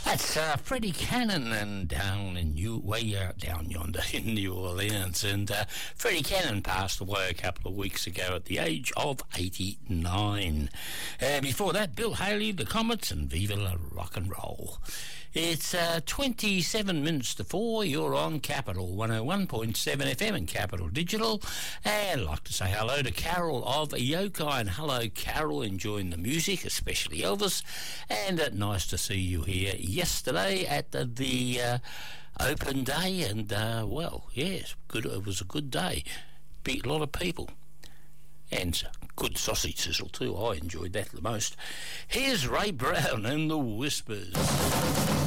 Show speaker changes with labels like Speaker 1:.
Speaker 1: That's Freddie Cannon and down yonder in New Orleans. And Freddie Cannon passed away a couple of weeks ago at the age of 89. Before that, Bill Haley, the Comets, and Viva la Rock and Roll. It's 27 minutes to 4. You're on Capital 101.7 FM and Capital Digital. And I'd like to say hello to Carol of Yokai. And hello, Carol, enjoying the music, especially Elvis. And nice to see you here yesterday at the open day. And, well, yes, good. It was a good day. Beat a lot of people. And good sausage sizzle too. I enjoyed that the most. Here's Ray Brown and the Whispers.